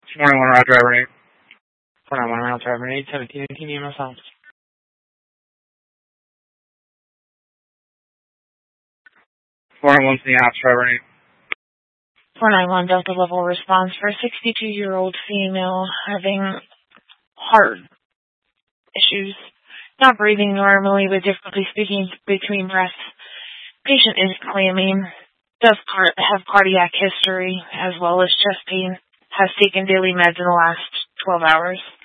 Morning, one route driver 8. 491 route driver 8, 1718 EMS office. 491 to the ops driver 8. 491 Delta level response for a 62-year-old female having heart issues, not breathing normally with difficulty speaking between breaths. Patient is claiming does have cardiac history as well as chest pain, has taken daily meds in the last 12 hours.